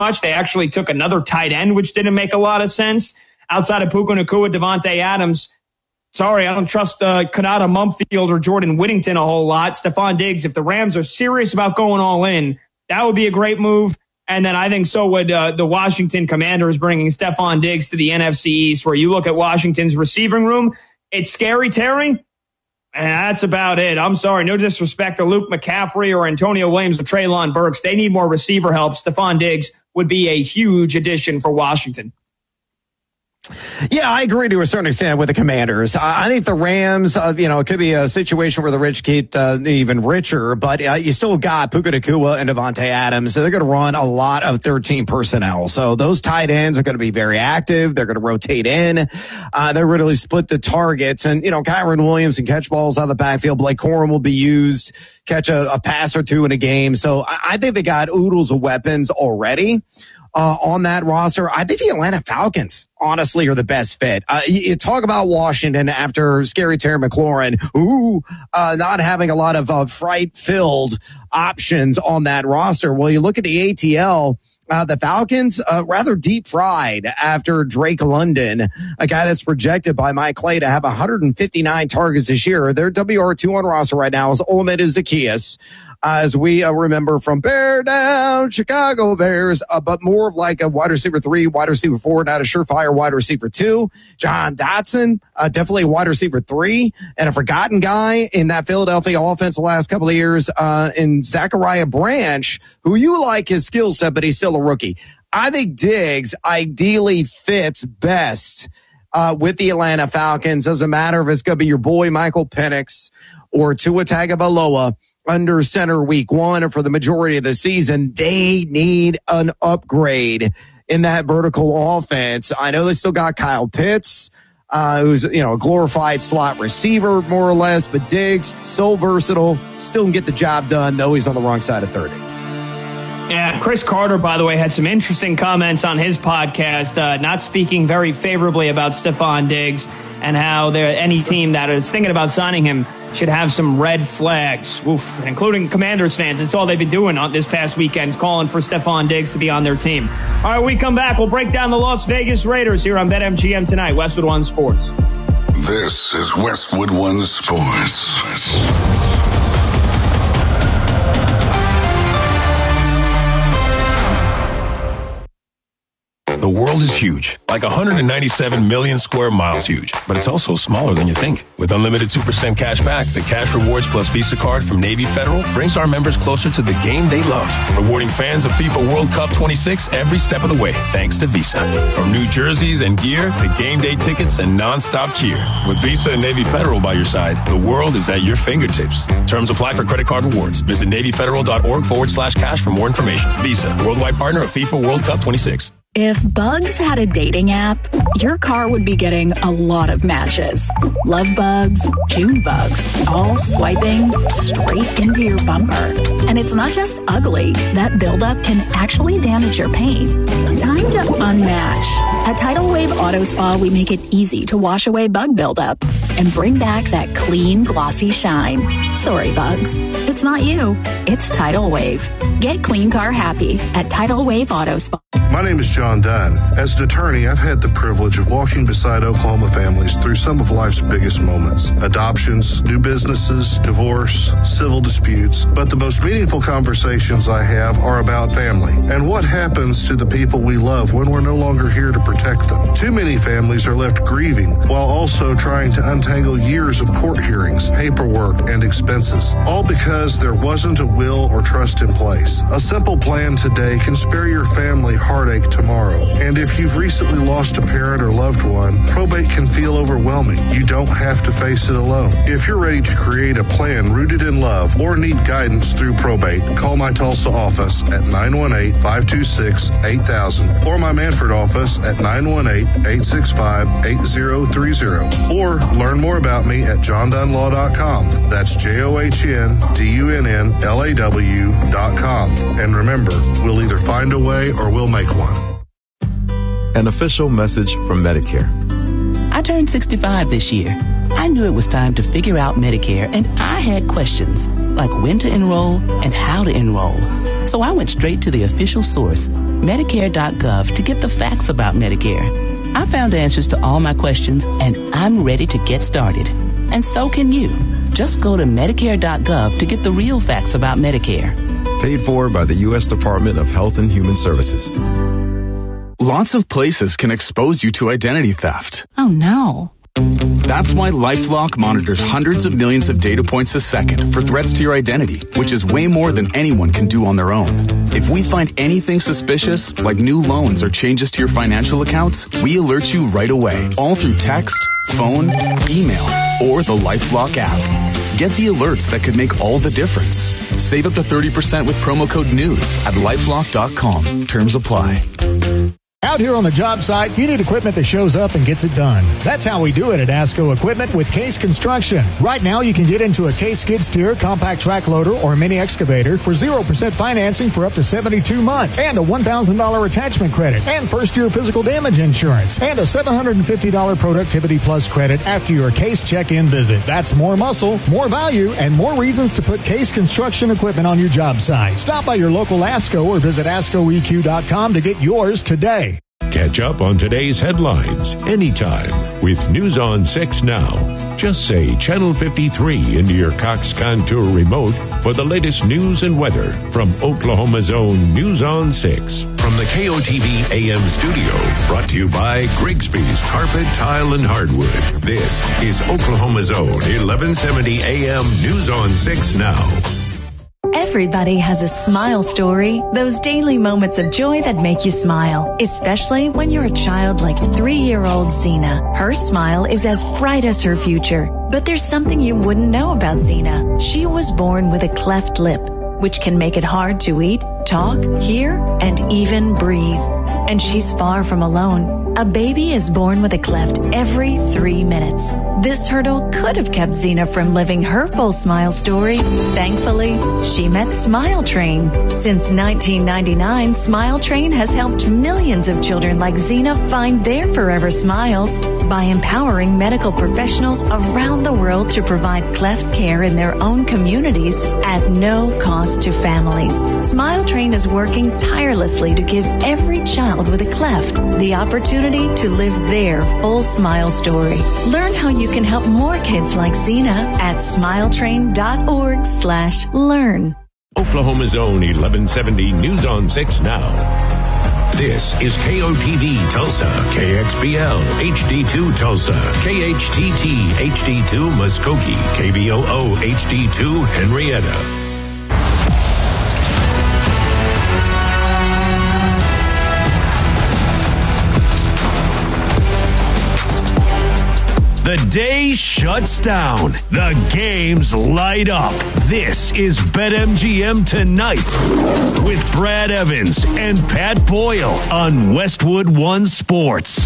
much. They actually took another tight end, which didn't make a lot of sense. Outside of Puka Nacua, Devontae Adams, sorry, I don't trust Kanata Mumfield or Jordan Whittington a whole lot. Stephon Diggs, if the Rams are serious about going all in, that would be a great move. And then I think so would the Washington Commanders bringing Stephon Diggs to the NFC East, where you look at Washington's receiving room. It's scary, Terry, and that's about it. I'm sorry, no disrespect to Luke McCaffrey or Antonio Williams or Treylon Burks. They need more receiver help. Stephon Diggs would be a huge addition for Washington. Yeah, I agree to a certain extent with the Commanders. I think the Rams, it could be a situation where the rich get even richer, but you still got Puka Nacua and Devontae Adams. So they're going to run a lot of 13 personnel. So those tight ends are going to be very active. They're going to rotate in. They're really split the targets. And, Kyron Williams can catch balls out of the backfield. Blake Corum will be used, catch a pass or two in a game. So I think they got oodles of weapons already. On that roster. I think the Atlanta Falcons, honestly, are the best fit. You talk about Washington after scary Terry McLaurin, not having a lot of fright-filled options on that roster. Well, you look at the ATL, the Falcons, rather deep fried after Drake London, a guy that's projected by Mike Clay to have 159 targets this year. Their WR2 on roster right now is Olamide Zaccheaus. As we remember from Bear Down, Chicago Bears, but more of like a wide receiver 3, wide receiver 4, not a surefire wide receiver 2. John Dotson, definitely a wide receiver 3, and a forgotten guy in that Philadelphia offense the last couple of years, in Zachariah Branch, who you like his skill set, but he's still a rookie. I think Diggs ideally fits best with the Atlanta Falcons. Doesn't matter if it's going to be your boy Michael Penix or Tua Tagovailoa under center week 1 or for the majority of the season. They need an upgrade in that vertical offense. I know they still got Kyle Pitts, who's, a glorified slot receiver more or less, but Diggs, so versatile, still can get the job done, though he's on the wrong side of 30. Yeah, Chris Carter, by the way, had some interesting comments on his podcast, not speaking very favorably about Stephon Diggs and how any team that is thinking about signing him should have some red flags, including Commanders fans. It's all they've been doing on this past weekend, calling for Stephon Diggs to be on their team. All right, when we come back, we'll break down the Las Vegas Raiders here on BetMGM tonight, Westwood One Sports. This is Westwood One Sports. The world is huge, like 197 million square miles huge, but it's also smaller than you think. With unlimited 2% cash back, the Cash Rewards Plus Visa card from Navy Federal brings our members closer to the game they love, rewarding fans of FIFA World Cup 26 every step of the way, thanks to Visa. From new jerseys and gear to game day tickets and nonstop cheer. With Visa and Navy Federal by your side, the world is at your fingertips. Terms apply for credit card rewards. Visit NavyFederal.org/cash for more information. Visa, worldwide partner of FIFA World Cup 26. If Bugs had a dating app, your car would be getting a lot of matches. Love bugs, June bugs, all swiping straight into your bumper. And it's not just ugly. That buildup can actually damage your paint. Time to unmatch. At Tidal Wave Auto Spa, we make it easy to wash away bug buildup and bring back that clean, glossy shine. Sorry, bugs. It's not you. It's Tidal Wave. Get clean car happy at Tidal Wave Auto Spa. My name is John Dunn. As an attorney, I've had the privilege of walking beside Oklahoma families through some of life's biggest moments. Adoptions, new businesses, divorce, civil disputes. But the most meaningful conversations I have are about family and what happens to the people we love when we're no longer here to protect them. Too many families are left grieving while also trying to untangle years of court hearings, paperwork, and expenses, all because there wasn't a will or trust in place. A simple plan today can spare your family heartache tomorrow. And if you've recently lost a parent or loved one, probate can feel overwhelming. You don't have to face it alone. If you're ready to create a plan rooted in love or need guidance through probate, call my Tulsa office at 918-526-8000 or my Manford office at 918-865-8030 or learn more about me at johndunlaw.com. That's JOHNDUNNLAW.com. And remember, we'll either find a way or we'll make one. An official message from Medicare. I turned 65 this year. I knew it was time to figure out Medicare, and I had questions like when to enroll and how to enroll. So I went straight to the official source, Medicare.gov to get the facts about Medicare. I found answers to all my questions, and I'm ready to get started. And so can you. Just go to Medicare.gov to get the real facts about Medicare. Paid for by the U.S. Department of Health and Human Services. Lots of places can expose you to identity theft. Oh, no. That's why LifeLock monitors hundreds of millions of data points a second for threats to your identity, which is way more than anyone can do on their own. If we find anything suspicious, like new loans or changes to your financial accounts, we alert you right away, all through text, phone, email, or the LifeLock app. Get the alerts that could make all the difference. Save up to 30% with promo code NEWS at LifeLock.com. Terms apply. Out here on the job site, you need equipment that shows up and gets it done. That's how we do it at ASCO Equipment with Case Construction. Right now, you can get into a Case skid steer, compact track loader, or mini excavator for 0% financing for up to 72 months, and a $1,000 attachment credit, and first-year physical damage insurance, and a $750 Productivity Plus credit after your Case check-in visit. That's more muscle, more value, and more reasons to put Case Construction equipment on your job site. Stop by your local ASCO or visit ASCOEQ.com to get yours today. Catch up on today's headlines anytime with News on 6 Now. Just say Channel 53 into your Cox Contour remote for the latest news and weather from Oklahoma's own News on 6. From the KOTV AM studio, brought to you by Grigsby's Carpet, Tile, and Hardwood. This is Oklahoma's own 1170 AM News on 6 Now. Everybody has a smile story, those daily moments of joy that make you smile, especially when you're a child like 3-year-old Zena. Her smile is as bright as her future, but there's something you wouldn't know about Zena. She was born with a cleft lip, which can make it hard to eat, talk, hear, and even breathe. And she's far from alone. A baby is born with a cleft every 3 minutes. This hurdle could have kept Zena from living her full smile story. Thankfully, she met Smile Train. Since 1999, Smile Train has helped millions of children like Zena find their forever smiles by empowering medical professionals around the world to provide cleft care in their own communities at no cost to families. Smile Train is working tirelessly to give every child with a cleft the opportunity to live their full smile story. Learn how you can help more kids like Zena at smiletrain.org/learn. Oklahoma's own 1170 News on 6 Now. This is KOTV Tulsa, KXBL HD2 Tulsa, KHTT HD2 Muskogee, KBOO HD2 Henrietta. The day shuts down. The games light up. This is BetMGM Tonight with Brad Evans and Pat Boyle on Westwood One Sports.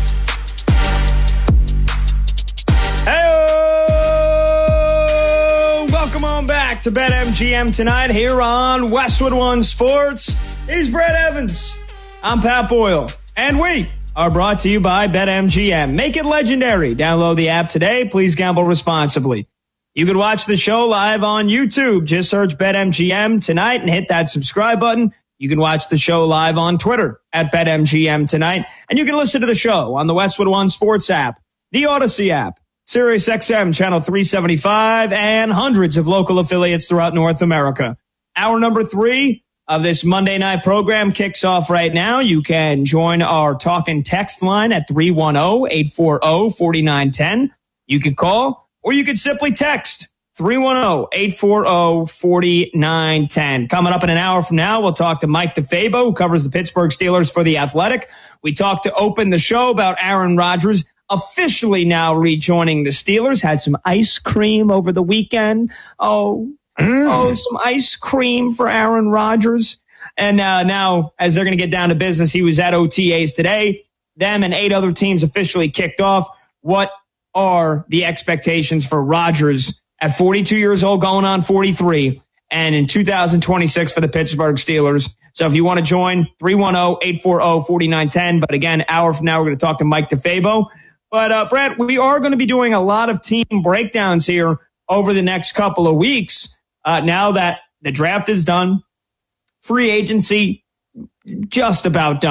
Hey, welcome on back to BetMGM Tonight here on Westwood One Sports. He's Brad Evans. I'm Pat Boyle. And we are brought to you by BetMGM. Make it legendary. Download the app today. Please gamble responsibly. You can watch the show live on YouTube. Just search BetMGM Tonight and hit that subscribe button. You can watch the show live on Twitter at BetMGM Tonight. And you can listen to the show on the Westwood One Sports app, the Odyssey app, SiriusXM Channel 375, and hundreds of local affiliates throughout North America. Hour number 3 of this Monday night program kicks off right now. You can join our talk and text line at 310-840-4910. You could call, or you could simply text 310-840-4910. Coming up in an hour from now, we'll talk to Mike DeFabo, who covers the Pittsburgh Steelers for The Athletic. We talked to open the show about Aaron Rodgers officially now rejoining the Steelers. Had some ice cream over the weekend. Some ice cream for Aaron Rodgers. And now, as they're going to get down to business, he was at OTAs today. Them and 8 other teams officially kicked off. What are the expectations for Rodgers at 42 years old, going on 43, and in 2026 for the Pittsburgh Steelers? So if you want to join, 310-840-4910. But again, hour from now, we're going to talk to Mike DeFabo. But, Brett, we are going to be doing a lot of team breakdowns here over the next couple of weeks. Now that the draft is done, free agency just about done.